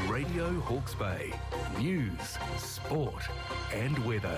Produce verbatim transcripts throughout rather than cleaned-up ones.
Radio Hawke's Bay. News, sport and weather.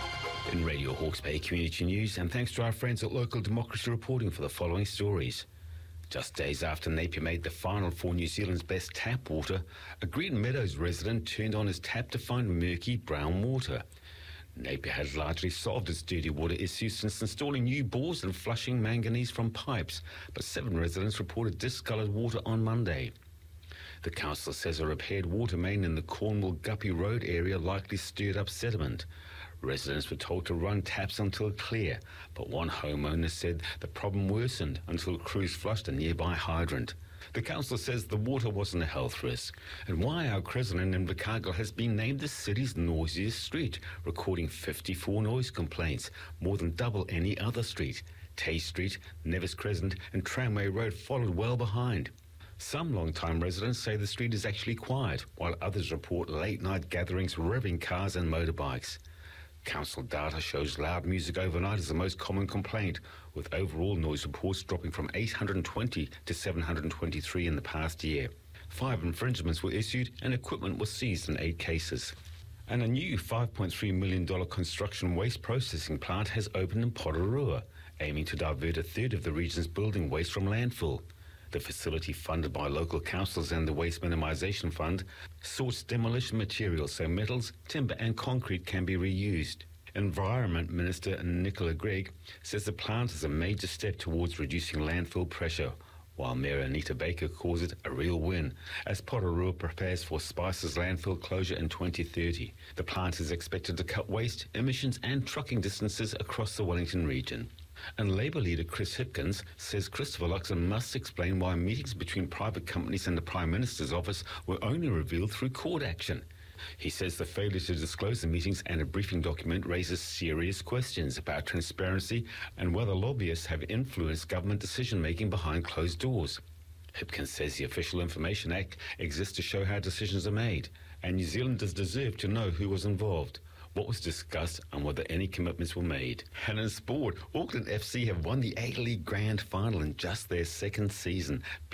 In Radio Hawke's Bay Community News, and thanks to our friends at Local Democracy reporting for the following stories. Just days after Napier made the final for New Zealand's best tap water, a Green Meadows resident turned on his tap to find murky brown water. Napier has largely solved its dirty water issue since installing new bores and flushing manganese from pipes, but seven residents reported discoloured water on Monday. The council says a repaired water main in the Cornwall Guppy Road area likely stirred up sediment. Residents were told to run taps until clear, but one homeowner said the problem worsened until crews flushed a nearby hydrant. The council says the water wasn't a health risk. And Waiau Crescent in Invercargill has been named the city's noisiest street, recording fifty-four noise complaints, more than double any other street. Tay Street, Nevis Crescent and Tramway Road followed well behind. Some long-time residents say the street is actually quiet, while others report late-night gatherings revving cars and motorbikes. Council data shows loud music overnight is the most common complaint, with overall noise reports dropping from eight hundred twenty to seven hundred twenty-three in the past year. Five infringements were issued and equipment was seized in eight cases. And a new five point three million dollars construction waste processing plant has opened in Porirua, aiming to divert a third of the region's building waste from landfill. The facility, funded by local councils and the Waste Minimisation Fund, sorts demolition materials so metals, timber and concrete can be reused. Environment Minister Nicola Gregg says the plant is a major step towards reducing landfill pressure, while Mayor Anita Baker calls it a real win, as Porirua prepares for Spice's landfill closure in twenty thirty. The plant is expected to cut waste, emissions and trucking distances across the Wellington region. And Labour leader Chris Hipkins says Christopher Luxon must explain why meetings between private companies and the Prime Minister's office were only revealed through court action. He says the failure to disclose the meetings and a briefing document raises serious questions about transparency and whether lobbyists have influenced government decision-making behind closed doors. Hipkins says the Official Information Act exists to show how decisions are made, and New Zealanders deserve to know who was involved, what was discussed and whether any commitments were made. And in sport, Auckland F C have won the A-League Grand Final in just their second season,